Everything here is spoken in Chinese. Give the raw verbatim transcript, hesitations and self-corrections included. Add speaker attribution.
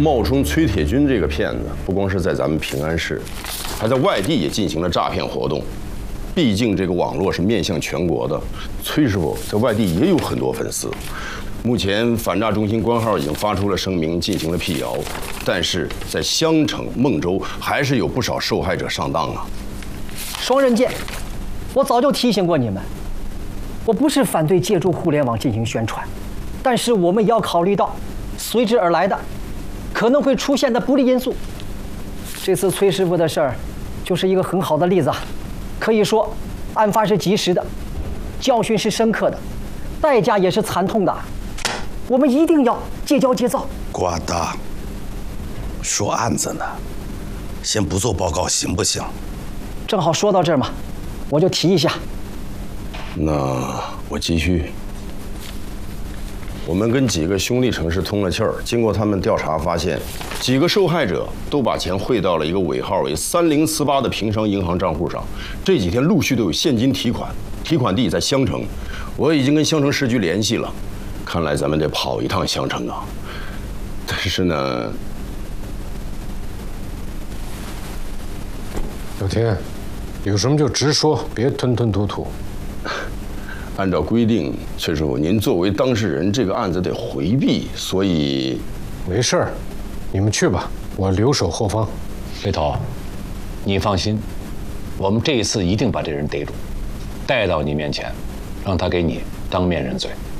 Speaker 1: 冒充崔铁军这个骗子，不光是在咱们平安市，还在外地也进行了诈骗活动。毕竟这个网络是面向全国的，崔师傅在外地也有很多粉丝。目前反诈中心官号已经发出了声明，进行了辟谣，但是在襄城、孟州还是有不少受害者上当啊。
Speaker 2: 双刃剑，我早就提醒过你们，我不是反对借助互联网进行宣传，但是我们也要考虑到随之而来的可能会出现的不利因素。这次崔师傅的事儿就是一个很好的例子啊。可以说，案发是及时的，教训是深刻的，代价也是惨痛的。我们一定要戒骄戒躁。
Speaker 3: 瓜大，说案子呢，先不做报告行不行？
Speaker 2: 正好说到这儿嘛，我就提一下。
Speaker 1: 那我继续。我们跟几个兄弟城市通了气儿，经过他们调查发现，几个受害者都把钱汇到了一个尾号为三零四八的平商银行账户上。这几天陆续都有现金提款，提款地在襄城，我已经跟襄城市局联系了。看来咱们得跑一趟襄城啊。但是呢，
Speaker 4: 老天，有什么就直说，别吞吞吐吐。
Speaker 1: 按照规定，崔师傅，您作为当事人，这个案子得回避，所以
Speaker 4: 没事儿，你们去吧，我留守后方。
Speaker 5: 雷头，你放心，我们这一次一定把这人逮住，带到你面前，让他给你当面认罪。